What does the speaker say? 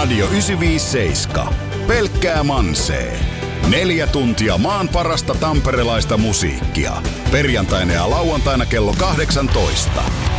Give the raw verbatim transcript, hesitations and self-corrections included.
Radio yhdeksänsataaviisikymmentäseitsemän. Pelkkää mansee. Neljä tuntia maan parasta tamperelaista musiikkia. Perjantaina ja lauantaina kello kahdeksantoista.